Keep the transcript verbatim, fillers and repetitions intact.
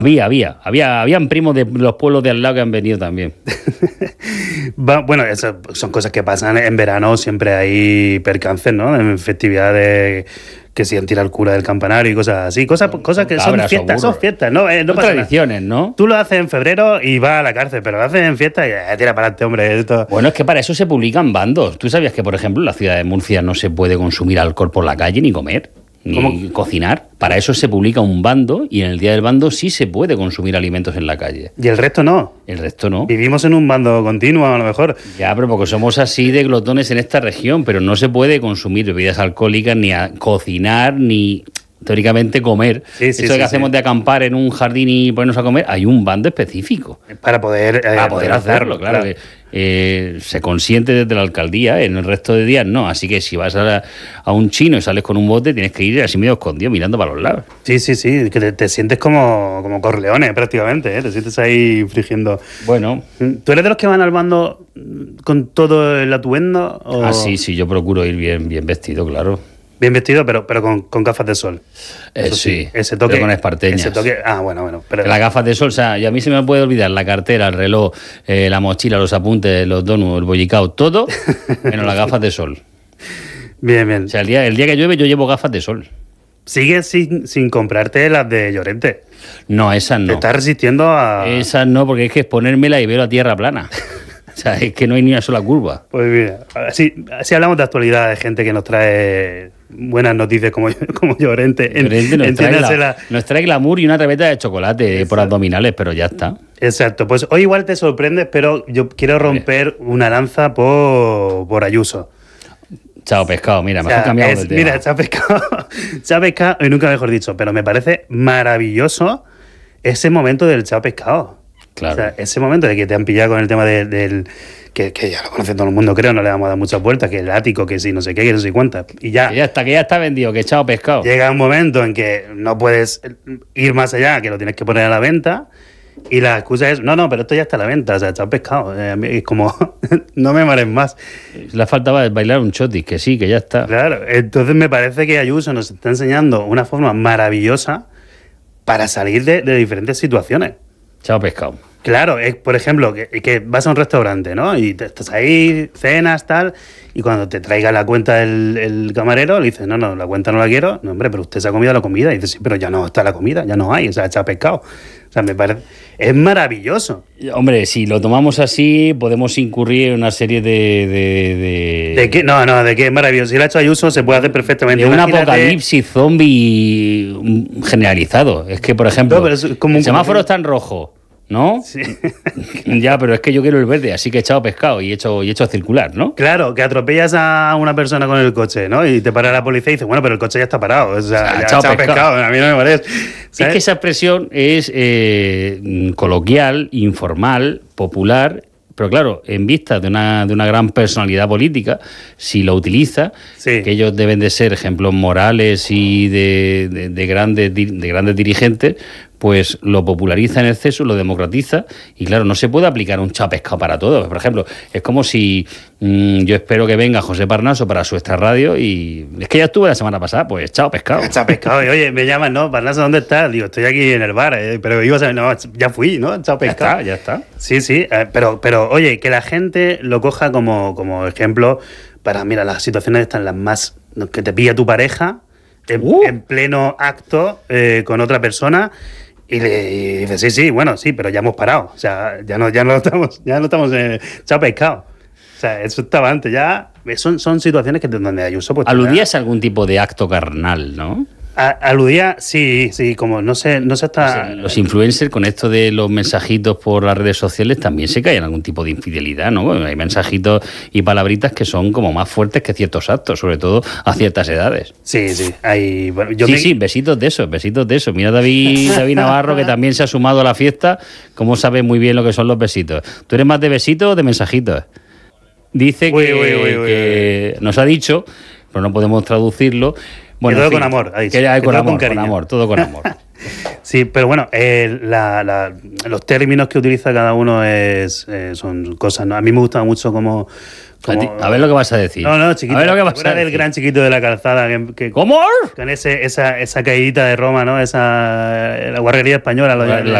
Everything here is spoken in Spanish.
Había, había, había, habían primos de los pueblos de al lado que han venido también. Va, bueno, esas son cosas que pasan en verano, siempre hay percances, ¿no? En festividades que si han tirado el cura del campanario y cosas así, cosas, cosas que son fiestas, son fiestas, ¿no? Eh, no son tradiciones, nada. ¿No? Tú lo haces en febrero y vas a la cárcel, pero lo haces en fiesta y eh, tira para adelante, hombre. Esto... Bueno, es que para eso se publican bandos. ¿Tú sabías que, por ejemplo, en la ciudad de Murcia no se puede consumir alcohol por la calle ni comer? Ni ¿Cómo? Cocinar. Para eso se publica un bando y en el día del bando sí se puede consumir alimentos en la calle. ¿Y el resto no? El resto no. Vivimos en un bando continuo, a lo mejor. Ya, pero porque somos así de glotones en esta región, pero no se puede consumir bebidas alcohólicas, ni a cocinar, ni teóricamente comer. Sí, sí, Eso sí, que sí. hacemos de acampar en un jardín y ponernos a comer, hay un bando específico. Para poder, eh, Para poder hacerlo, claro. claro. Que, eh, se consiente desde la alcaldía, en el resto de días no. Así que si vas a, a un chino y sales con un bote, tienes que ir así medio escondido mirando para los lados. Sí, sí, sí, que te, te sientes como, como Corleone prácticamente, ¿eh? Te sientes ahí infringiendo. Bueno. ¿Tú eres de los que van al bando con todo el atuendo? O... Ah, sí, sí, yo procuro ir bien, bien vestido, claro. Bien vestido, pero, pero con, con gafas de sol. Eh, sí, sí, ese toque. Pero con esparteñas. Ese toque, ah, bueno, bueno. Pero... Las gafas de sol, o sea, y a mí se me puede olvidar la cartera, el reloj, eh, la mochila, los apuntes, los donuts, el bollicao, todo, menos las gafas de sol. Bien, bien. O sea, el día, el día que llueve yo llevo gafas de sol. ¿Sigues sin, sin comprarte las de Llorente? No, esas no. ¿Te estás resistiendo a...? Esas no, porque es que es ponérmela y veo la tierra plana. O sea, es que no hay ni una sola curva. Pues mira, así, así hablamos de actualidad, de gente que nos trae buenas noticias como, como Llorente. Llorente nos, trae la, nos trae glamour y una tableta de chocolate. Exacto. Por abdominales, pero ya está. Exacto, pues hoy igual te sorprendes, pero yo quiero romper una lanza por, por Ayuso. Chao pescado, mira, mejor o sea, cambiamos es, de tema. Mira, chao pescado, chao pescado, y nunca mejor dicho, pero me parece maravilloso ese momento del chao pescado. Claro. O sea, ese momento de que te han pillado con el tema de, del... Que, que ya lo conoce todo el mundo, creo, no le vamos a dar muchas vueltas, que el ático, que sí, no sé qué, que no sé cuántas. Y ya... Que ya está, que ya está vendido, que echado pescado. Llega un momento en que no puedes ir más allá, que lo tienes que poner a la venta, y la excusa es, no, no, pero esto ya está a la venta, o sea, echado pescado. Es como, no me mares más. Le faltaba bailar un chotis, que sí, que ya está. Claro, entonces me parece que Ayuso nos está enseñando una forma maravillosa para salir de, de diferentes situaciones. Chao pescado. Claro, es, por ejemplo, que, que vas a un restaurante, ¿no? Y te, estás ahí, cenas, tal, y cuando te traiga la cuenta el, el camarero, le dices, no, no, la cuenta no la quiero. No, hombre, pero usted se ha comido la comida. Y dices, sí, pero ya no está la comida, ya no hay, o sea, echa pescado. O sea, me parece... Es maravilloso. Hombre, si lo tomamos así, podemos incurrir en una serie de... ¿De, de... ¿De qué? No, no, de qué es maravilloso. Si lo ha hecho Ayuso, se puede hacer perfectamente. De un Imagínate... apocalipsis zombie generalizado. Es que, por ejemplo, no, pero es como el semáforo está en rojo, ¿no? Sí. Ya, pero es que yo quiero el verde, así que he echado pescado y he hecho, y he hecho a circular, ¿no? Claro, que atropellas a una persona con el coche, ¿no? Y te para la policía y dices, bueno, pero el coche ya está parado. O sea, o sea ya echado, echado pescado. pescado. A mí no me parece. ¿Sabes? Es que esa expresión es eh, coloquial, informal, popular, pero claro, en vista de una, de una gran personalidad política, si lo utiliza, sí. Que ellos deben de ser ejemplos morales y de, de, de, grandes, de grandes dirigentes, pues lo populariza en exceso, lo democratiza y claro, no se puede aplicar un chao pescado para todo. Por ejemplo, es como si mmm, yo espero que venga José Parnaso para su extra radio y es que ya estuve la semana pasada, pues chao pescado. Chao pescado, y oye, me llaman, ¿no? Parnaso, ¿dónde estás? Digo, estoy aquí en el bar, eh, pero digo, no, ya fui, ¿no? Chao pescado. Ya está, ya está. Sí, sí, eh, pero, pero oye, que la gente lo coja como, como ejemplo para, mira, las situaciones están las más, que te pilla tu pareja en, uh. en pleno acto eh, con otra persona. Y le y dice, sí, sí, bueno, sí, pero ya hemos parado. O sea, ya no, ya no estamos, ya no estamos en chao pescado. O sea, eso estaba antes, ya. Son, son situaciones que donde Ayuso pues, aludías a algún tipo de acto carnal, ¿no? A, aludía, sí, sí, como no sé, no sé hasta... O sea, los influencers con esto de los mensajitos por las redes sociales también se caen en algún tipo de infidelidad, ¿no? Hay mensajitos y palabritas que son como más fuertes que ciertos actos, sobre todo a ciertas edades. Sí, sí, hay... Bueno, yo sí, me... sí, besitos de esos, besitos de esos. Mira David, David Navarro, que también se ha sumado a la fiesta, cómo sabe muy bien lo que son los besitos. ¿Tú eres más de besitos o de mensajitos? Dice que, uy, uy, uy, que uy, uy. nos ha dicho... pero no podemos traducirlo. Bueno, que todo en fin, con amor, ahí, que hay con amor, con, con amor, todo con amor. Sí, pero bueno, eh, la, la, los términos que utiliza cada uno es, eh, son cosas, ¿no? A mí me gusta mucho como... Como, a, ti, a ver lo que vas a decir. No, no, chiquito. A ver lo que vas a decir. El gran chiquito de la calzada. Que, que, ¿Cómo? Con ese, esa, esa caidita de Roma, ¿no? Esa, la guarrería española. Lo, la, la